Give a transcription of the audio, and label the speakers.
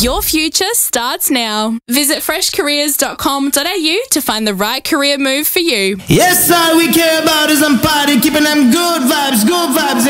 Speaker 1: Your future starts now. Visit freshcareers.com.au to find the right career move for you.
Speaker 2: Yes, all we care about is I'm party, keeping them good vibes